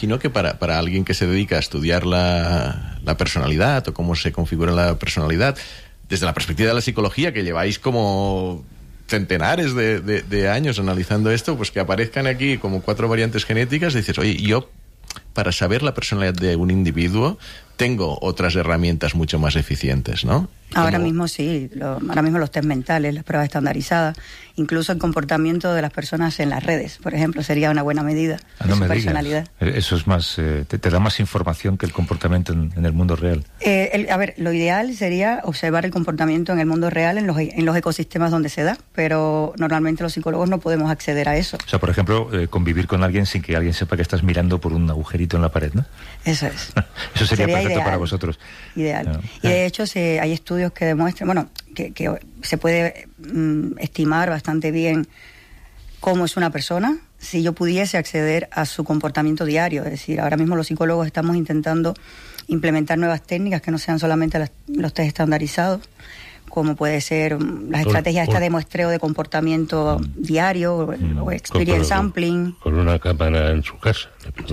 imagino que para alguien que se dedica a estudiar la personalidad o cómo se configura la personalidad, desde la perspectiva de la psicología, que lleváis como centenares de años analizando esto, pues que aparezcan aquí como 4 variantes genéticas, y dices, oye, yo para saber la personalidad de un individuo tengo otras herramientas mucho más eficientes, ¿no? Ahora mismo sí, ahora mismo los test mentales, las pruebas estandarizadas, incluso el comportamiento de las personas en las redes, por ejemplo, sería una buena medida de su personalidad. Eso es más, te da más información que el comportamiento en el mundo real. A ver, lo ideal sería observar el comportamiento en el mundo real, en los ecosistemas donde se da, pero normalmente los psicólogos no podemos acceder a eso. O sea, por ejemplo, convivir con alguien sin que alguien sepa que estás mirando por un agujerito en la pared, ¿no? Eso es. Eso sería perfecto ideal, para vosotros. Ideal. No. Y de hecho hay estudios que demuestran, bueno, que se puede estimar bastante bien cómo es una persona si yo pudiese acceder a su comportamiento diario. Es decir, ahora mismo los psicólogos estamos intentando implementar nuevas técnicas que no sean solamente los test estandarizados, como puede ser las estrategias de muestreo de comportamiento diario o experience sampling. Con una cámara en su casa.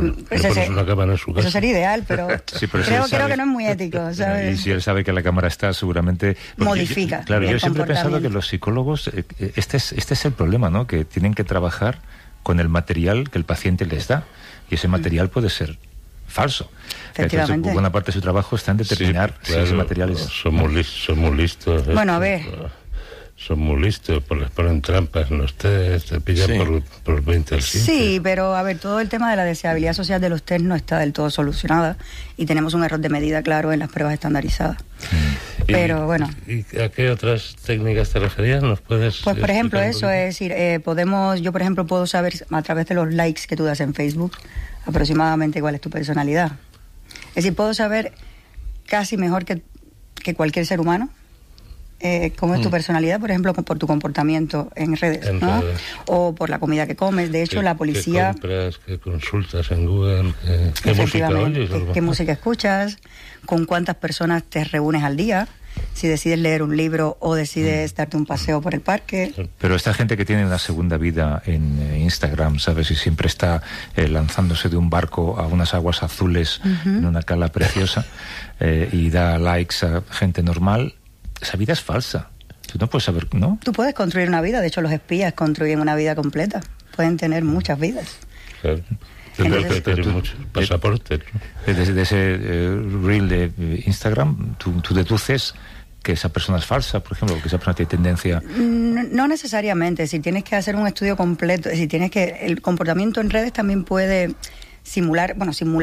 Una cámara en su casa. Eso sería ideal, pero, sí, pero creo que no es muy ético, ¿sabes? Y si él sabe que la cámara está, seguramente modifica. Yo siempre he pensado que los psicólogos, este es el problema, ¿no? Que tienen que trabajar con el material que el paciente les da, y ese material puede ser falso. Efectivamente. Entonces, buena parte de su trabajo está en determinar si ese material es... Son muy listos. Bueno, a ver. Son muy listos, les ponen trampas en los test, te pillan por 20 al 5. Sí, pero a ver, todo el tema de la deseabilidad social de los test no está del todo solucionada y tenemos un error de medida claro en las pruebas estandarizadas. Pero bueno. ¿Y a qué otras técnicas te referías? ¿Nos puedes Pues por ejemplo eso, es decir, yo por ejemplo puedo saber a través de los likes que tú das en Facebook aproximadamente cuál es tu personalidad. Es decir, puedo saber casi mejor que cualquier ser humano cómo es tu personalidad, por ejemplo, por tu comportamiento en redes, ¿no? O por la comida que comes. De hecho, la policía... ¿Qué compras? ¿Qué consultas en Google? ¿Qué música oyes? ¿Qué música escuchas? ¿Con cuántas personas te reúnes al día? Si decides leer un libro o decides darte un paseo por el parque. Pero esta gente que tiene una segunda vida en Instagram, ¿sabes? Y siempre está lanzándose de un barco a unas aguas azules en una cala preciosa y da likes a gente normal, esa vida es falsa. Tú no puedes saber, ¿no? Tú puedes construir una vida. De hecho, los espías construyen una vida completa. Pueden tener muchas vidas. Claro. Tener muchos pasaportes. Desde ese reel de Instagram, tú deduces que esa persona es falsa, por ejemplo, que esa persona tiene tendencia... No necesariamente. Si tienes que hacer un estudio completo, si tienes que... El comportamiento en redes también puede simular...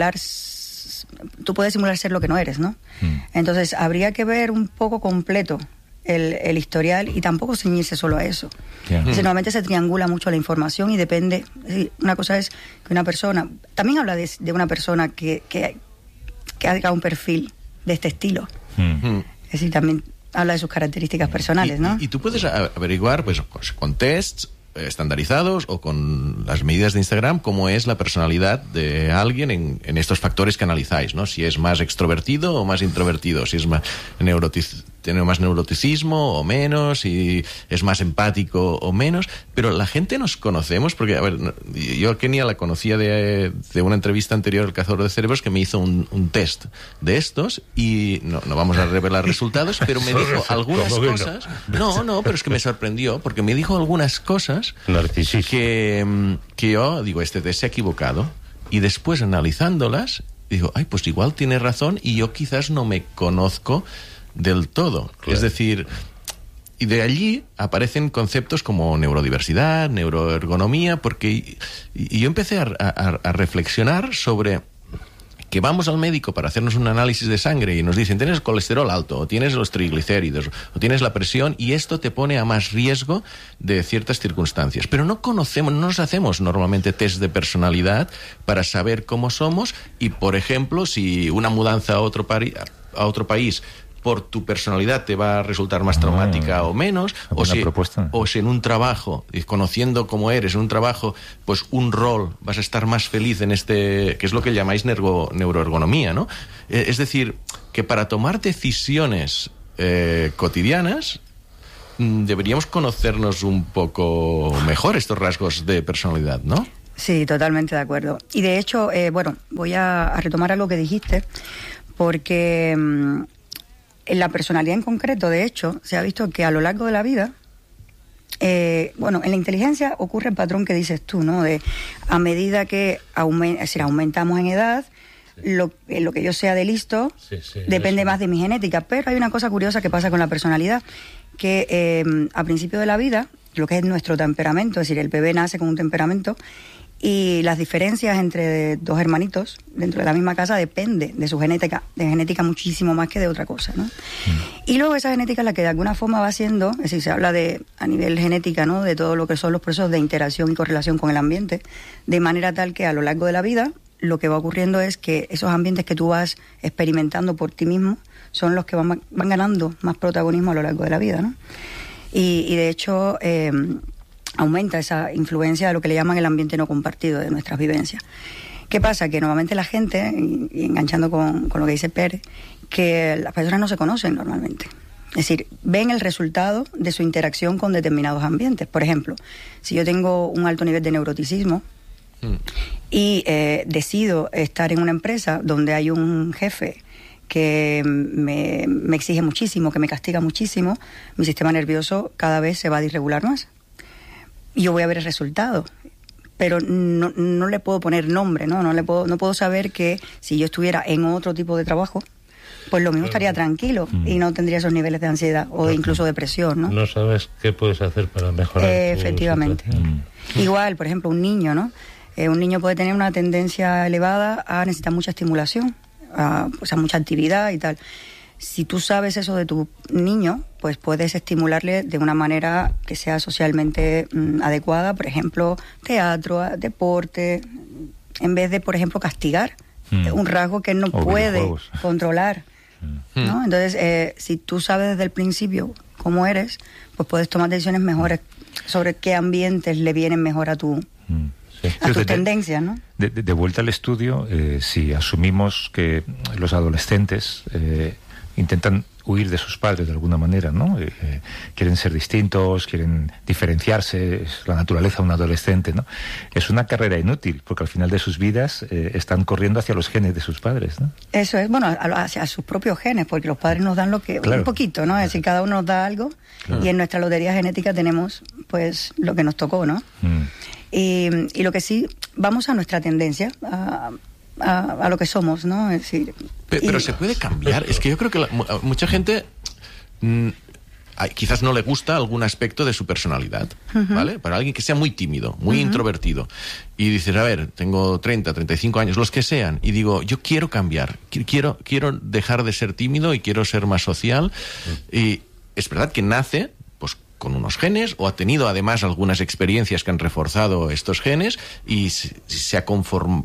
Tú puedes simular ser lo que no eres, ¿no? Entonces, habría que ver un poco completo el historial y tampoco ceñirse solo a eso. Normalmente se triangula mucho la información y depende... Es decir, una cosa es que una persona... También habla de una persona que haga un perfil de este estilo. Es decir, también habla de sus características personales, ¿no? Y tú puedes averiguar, pues, con tests estandarizados o con las medidas de Instagram, cómo es la personalidad de alguien en estos factores que analizáis, ¿no? Si es más extrovertido o más introvertido, si es más tiene más neuroticismo o menos, si es más empático o menos, pero la gente nos conocemos, porque, a ver, yo a Kenia la conocía de una entrevista anterior al Cazador de Cerebros, que me hizo un test de estos, y no vamos a revelar resultados, pero me dijo algunas cosas... No, pero es que me sorprendió, porque me dijo algunas cosas que yo digo, este test se ha equivocado, y después analizándolas, digo, pues igual tiene razón, y yo quizás no me conozco del todo. Claro. Es decir, y de allí aparecen conceptos como neurodiversidad, neuroergonomía, porque y yo empecé a reflexionar sobre que vamos al médico para hacernos un análisis de sangre y nos dicen, tienes el colesterol alto, o tienes los triglicéridos, o tienes la presión, y esto te pone a más riesgo de ciertas circunstancias. Pero no nos hacemos normalmente test de personalidad para saber cómo somos, y, por ejemplo, si una mudanza a otro país por tu personalidad te va a resultar más traumática o menos, o si en un trabajo, conociendo cómo eres, en un trabajo, pues un rol, vas a estar más feliz en que es lo que llamáis neuroergonomía, ¿no? Es decir, que para tomar decisiones cotidianas deberíamos conocernos un poco mejor estos rasgos de personalidad, ¿no? Sí, totalmente de acuerdo. Y de hecho, voy a retomar algo que dijiste, porque en la personalidad en concreto, de hecho, se ha visto que a lo largo de la vida, en la inteligencia ocurre el patrón que dices tú, ¿no? De a medida que aumentamos en edad, lo que yo sea de listo depende más de mi genética. Pero hay una cosa curiosa que pasa con la personalidad, que a principio de la vida, lo que es nuestro temperamento, es decir, el bebé nace con un temperamento, y las diferencias entre dos hermanitos dentro de la misma casa depende de su genética muchísimo más que de otra cosa, ¿no? Y luego esa genética es la que de alguna forma va haciendo, es decir, se habla de a nivel genética, ¿no?, de todo lo que son los procesos de interacción y correlación con el ambiente, de manera tal que a lo largo de la vida lo que va ocurriendo es que esos ambientes que tú vas experimentando por ti mismo son los que van ganando más protagonismo a lo largo de la vida, ¿no? Y de hecho aumenta esa influencia de lo que le llaman el ambiente no compartido de nuestras vivencias. ¿Qué pasa? Que normalmente la gente, y enganchando con lo que dice Pérez, que las personas no se conocen normalmente. Es decir, ven el resultado de su interacción con determinados ambientes. Por ejemplo, si yo tengo un alto nivel de neuroticismo y decido estar en una empresa donde hay un jefe que me exige muchísimo, que me castiga muchísimo, mi sistema nervioso cada vez se va a disregular más. Y yo voy a ver el resultado, pero no le puedo poner nombre, ¿no? No puedo saber que si yo estuviera en otro tipo de trabajo, pues lo mismo estaría tranquilo y no tendría esos niveles de ansiedad o incluso depresión, ¿no? No sabes qué puedes hacer para mejorar efectivamente. Igual, por ejemplo, un niño, ¿no? Un niño puede tener una tendencia elevada a necesitar mucha estimulación, a mucha actividad y tal. Si tú sabes eso de tu niño, pues puedes estimularle de una manera que sea socialmente adecuada, por ejemplo, teatro, deporte, en vez de, por ejemplo, castigar un rasgo que él no puede controlar, ¿no? Entonces, si tú sabes desde el principio cómo eres, pues puedes tomar decisiones mejores sobre qué ambientes le vienen mejor a tus tendencias, ¿no? De vuelta al estudio, si asumimos que los adolescentes intentan huir de sus padres de alguna manera, ¿no? Quieren ser distintos, quieren diferenciarse, es la naturaleza de un adolescente, ¿no? Es una carrera inútil, porque al final de sus vidas están corriendo hacia los genes de sus padres, ¿no? Eso es, hacia sus propios genes, porque los padres nos dan un poquito, ¿no? Es decir, cada uno nos da algo, y en nuestra lotería genética tenemos, pues, lo que nos tocó, ¿no? Y lo que sí, vamos a nuestra tendencia, a lo que somos, ¿no? Es decir, pero se puede cambiar. Es que yo creo que mucha gente quizás no le gusta algún aspecto de su personalidad, ¿vale? Para alguien que sea muy tímido, muy introvertido, y dices, a ver, tengo 30, 35 años, los que sean, y digo, yo quiero cambiar, quiero dejar de ser tímido y quiero ser más social, y es verdad que nace pues con unos genes, o ha tenido además algunas experiencias que han reforzado estos genes, y se ha conformado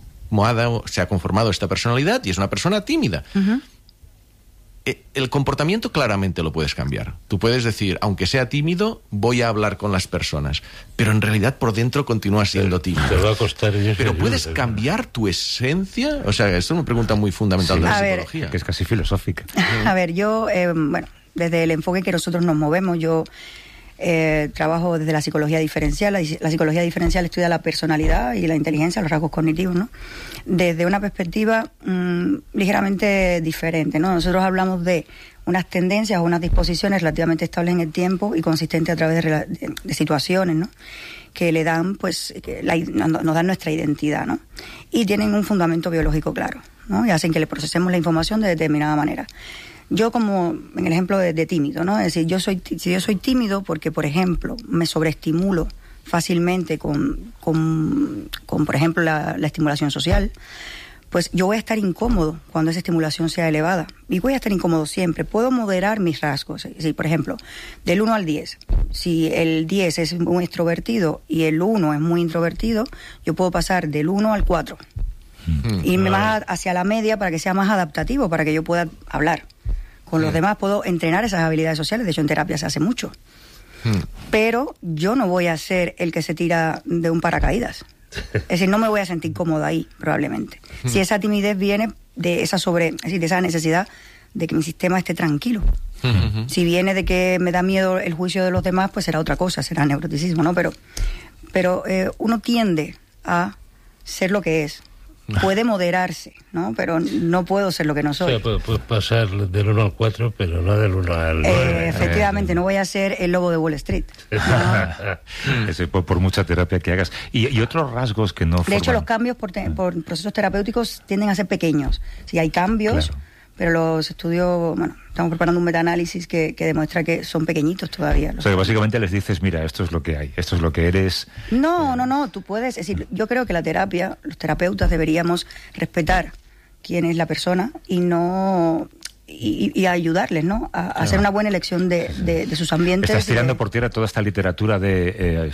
esta personalidad y es una persona tímida. El comportamiento claramente lo puedes cambiar. Tú puedes decir, aunque sea tímido, voy a hablar con las personas, pero en realidad por dentro continúas siendo tímido. Te va a costar. Pero puedes cambiar tu esencia. O sea, esto es una pregunta muy fundamental de la psicología, que es casi filosófica. A ver, yo, desde el enfoque que nosotros nos movemos, yo trabajo desde la psicología diferencial. La psicología diferencial estudia la personalidad y la inteligencia, los rasgos cognitivos, ¿no? Desde una perspectiva ligeramente diferente, ¿no? Nosotros hablamos de unas tendencias o unas disposiciones relativamente estables en el tiempo y consistentes a través de situaciones, ¿no? Que le dan, pues, nos dan nuestra identidad, ¿no? Y tienen un fundamento biológico claro, ¿no? Y hacen que le procesemos la información de determinada manera. Yo, como en el ejemplo de tímido, ¿no? Es decir, si yo soy tímido porque, por ejemplo, me sobreestimulo fácilmente con por ejemplo, la estimulación social, pues yo voy a estar incómodo cuando esa estimulación sea elevada. Y voy a estar incómodo siempre. Puedo moderar mis rasgos. Es decir, por ejemplo, del 1 al 10. Si el 10 es muy extrovertido y el 1 es muy introvertido, yo puedo pasar del 1 al 4. Irme más hacia la media para que sea más adaptativo, para que yo pueda hablar con los demás, puedo entrenar esas habilidades sociales. De hecho, en terapia se hace mucho. Pero yo no voy a ser el que se tira de un paracaídas. Es decir, no me voy a sentir cómoda ahí, probablemente. Si esa timidez viene de esa de esa necesidad de que mi sistema esté tranquilo. Si viene de que me da miedo el juicio de los demás, pues será otra cosa, será neuroticismo, ¿no? Pero uno tiende a ser lo que es. Puede moderarse, ¿no? Pero no puedo ser lo que no soy. O sea, puedes pasar del 1 al 4, pero no del 1 al 9. Efectivamente, no voy a ser el lobo de Wall Street. ¿No? Por mucha terapia que hagas. Y otros rasgos que no De hecho, los cambios por procesos terapéuticos tienden a ser pequeños. Sí, hay cambios, claro, pero los estudios, bueno, estamos preparando un metaanálisis que demuestra que son pequeñitos todavía. O sea, que básicamente les dices, mira, esto es lo que hay, esto es lo que eres. No, tú puedes, es decir, yo creo que la terapia, los terapeutas deberíamos respetar quién es la persona y no... Y ayudarles, ¿no? A hacer una buena elección de sus ambientes. Estás tirando por tierra toda esta literatura de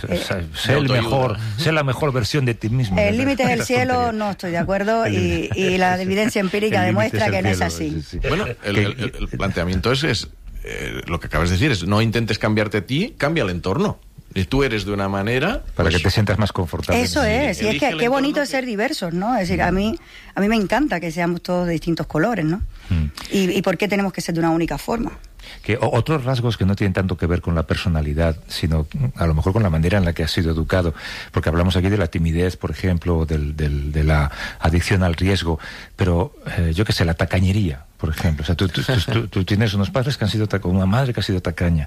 sé la mejor versión de ti mismo. El límite es el cielo, no estoy de acuerdo, y la evidencia empírica demuestra que no es así. Sí. Bueno, el planteamiento es lo que acabas de decir, es no intentes cambiarte a ti, cambia el entorno. Y tú eres de una manera... Para que te sientas más confortable. Eso es, y es que qué bonito es ser diversos, ¿no? Es decir, a mí me encanta que seamos todos de distintos colores, ¿no? ¿Y por qué tenemos que ser de una única forma? Que otros rasgos que no tienen tanto que ver con la personalidad, sino a lo mejor con la manera en la que has sido educado, porque hablamos aquí de la timidez, por ejemplo, de la adicción al riesgo, pero yo qué sé, la tacañería, por ejemplo. O sea, tú tienes unos padres que han sido una madre que ha sido tacaña.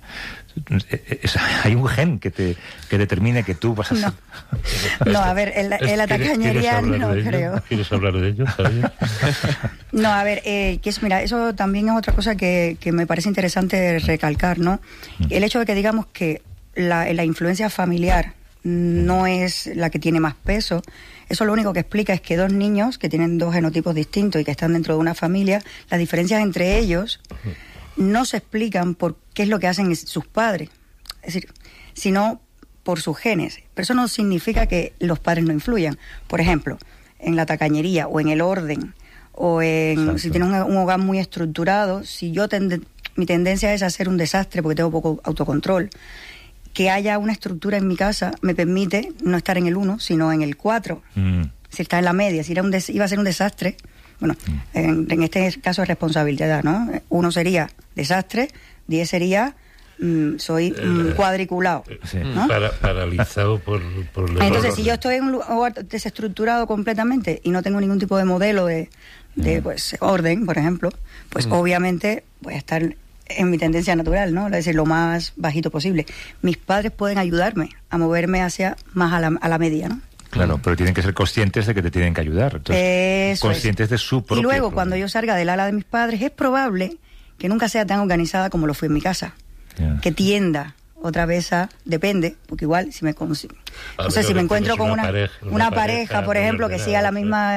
Hay un gen que determine que tú vas a ser... No, a ver, en la tacañería no creo. ¿Quieres hablar de ello, Javier? No, a ver, mira, eso también es otra cosa que me parece interesante recalcar, ¿no? El hecho de que digamos que la influencia familiar no es la que tiene más peso, eso lo único que explica es que dos niños que tienen dos genotipos distintos y que están dentro de una familia, las diferencias entre ellos no se explican por qué es lo que hacen sus padres, es decir, sino por sus genes. Pero eso no significa que los padres no influyan. Por ejemplo, en la tacañería o en el orden o en si tienes un hogar muy estructurado, si yo mi tendencia es hacer un desastre porque tengo poco autocontrol, que haya una estructura en mi casa me permite no estar en el 1, sino en el 4. Si está en la media, si iba a ser un desastre, bueno, en este caso es responsabilidad, ¿no? 1 sería desastre, 10 sería soy cuadriculado, ¿no? Paralizado por entonces, si yo estoy en un lugar desestructurado completamente y no tengo ningún tipo de modelo de pues orden, por ejemplo, pues obviamente voy a estar en mi tendencia natural, ¿no? Es decir, lo más bajito posible. Mis padres pueden ayudarme a moverme hacia más a la media, ¿no? Claro, pero tienen que ser conscientes de que te tienen que ayudar. Entonces, conscientes de su propio... Y luego, cuando yo salga del ala de mis padres, es probable que nunca sea tan organizada como lo fue en mi casa. Que tienda otra vez depende, porque igual si me encuentro con una pareja, por ejemplo, que siga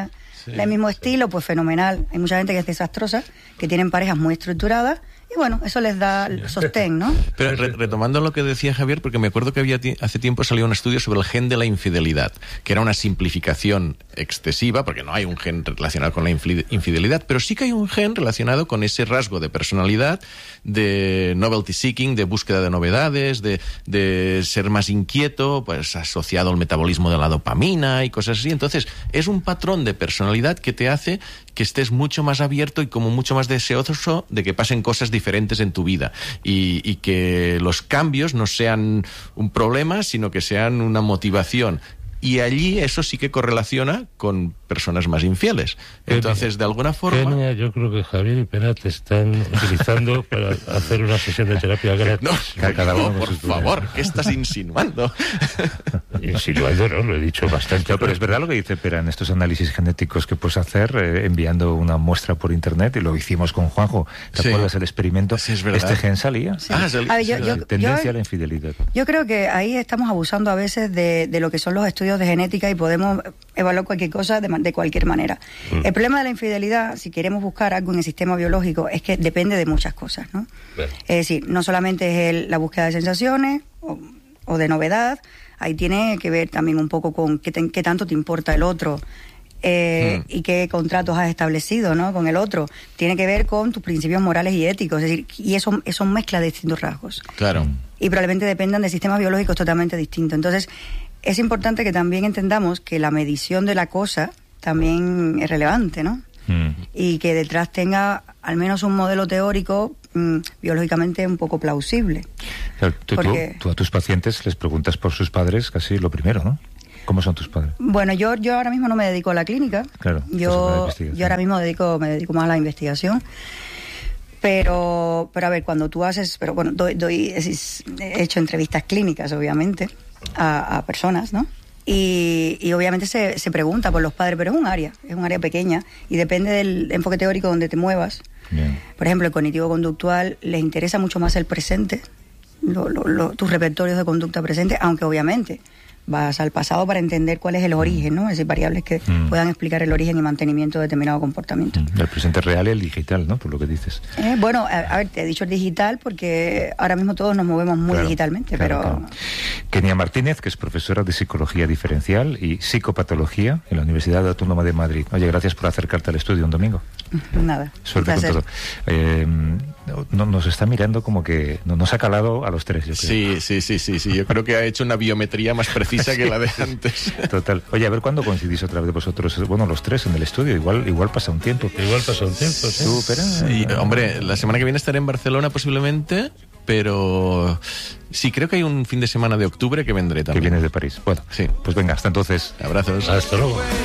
el mismo estilo, pues fenomenal. Hay mucha gente que es desastrosa, que tienen parejas muy estructuradas, y bueno, eso les da sostén, ¿no? Pero retomando lo que decía Javier, porque me acuerdo que hace tiempo salió un estudio sobre el gen de la infidelidad, que era una simplificación excesiva, porque no hay un gen relacionado con la infidelidad, pero sí que hay un gen relacionado con ese rasgo de personalidad, de novelty seeking, de búsqueda de novedades, de ser más inquieto, pues asociado al metabolismo de la dopamina y cosas así. Entonces, es un patrón de personalidad que te hace que estés mucho más abierto y como mucho más deseoso de que pasen cosas diferentes en tu vida y que los cambios no sean un problema, sino que sean una motivación. Y allí eso sí que correlaciona con personas más infieles. Entonces, de alguna forma... Kenia, yo creo que Javier y Pera te están utilizando para hacer una sesión de terapia gratis. Por favor, ¿qué estás insinuando? Insinuando, no, lo he dicho bastante. No, pero es verdad lo que dice Pera en estos análisis genéticos que puedes hacer enviando una muestra por internet, y lo hicimos con Juanjo. ¿Te acuerdas el experimento? Sí, es verdad. Este gen salía. Sí. A ver, tendencia a la infidelidad. Yo creo que ahí estamos abusando a veces de lo que son los estudios de genética y podemos evaluar cualquier cosa de cualquier manera. El problema de la infidelidad, si queremos buscar algo en el sistema biológico, es que depende de muchas cosas, ¿no? Bien. Es decir, no solamente es la búsqueda de sensaciones o de novedad, ahí tiene que ver también un poco con qué tanto te importa el otro y qué contratos has establecido, ¿no? Con el otro. Tiene que ver con tus principios morales y éticos, es decir, y eso mezcla de distintos rasgos. Claro. Y probablemente dependan de sistemas biológicos totalmente distintos. Entonces, es importante que también entendamos que la medición de la cosa también es relevante, ¿no? Y que detrás tenga al menos un modelo teórico biológicamente un poco plausible. Claro, tú a tus pacientes les preguntas por sus padres casi lo primero, ¿no? ¿Cómo son tus padres? Bueno, yo ahora mismo no me dedico a la clínica. Claro. Yo ahora mismo me dedico más a la investigación. Pero a ver, cuando tú haces... Pero bueno, he hecho entrevistas clínicas, obviamente, a personas, ¿no? Y obviamente se pregunta por los padres, pero es un área pequeña y depende del enfoque teórico donde te muevas. Bien. Por ejemplo, el cognitivo-conductual les interesa mucho más el presente, tus repertorios de conducta presente, aunque obviamente vas al pasado para entender cuál es el origen, ¿no? Es decir, variables que puedan explicar el origen y mantenimiento de determinado comportamiento. El presente real y el digital, ¿no? Por lo que dices. Bueno, a ver, te he dicho el digital porque ahora mismo todos nos movemos muy digitalmente, pero... Kenia Martínez, que es profesora de Psicología Diferencial y Psicopatología en la Universidad Autónoma de Madrid. Oye, gracias por acercarte al estudio un domingo. Nada. Suerte con todo. Nos está mirando como que nos ha calado a los tres, yo creo. Sí. Yo creo que ha hecho una biometría más precisa que la de antes. Total. Oye, a ver cuándo coincidís otra vez vosotros, bueno, los tres en el estudio. Igual pasa un tiempo. Sí. Tú, espera. Sí, hombre, la semana que viene estaré en Barcelona posiblemente, pero sí, creo que hay un fin de semana de octubre que vendré también. Que vienes de París. Bueno, sí. Pues venga, hasta entonces. Abrazos. Hasta luego.